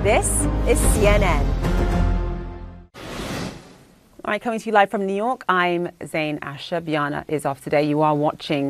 This is CNN. All right, coming to you live from New York, I'm Zain Asher. Biana is off today. You are watching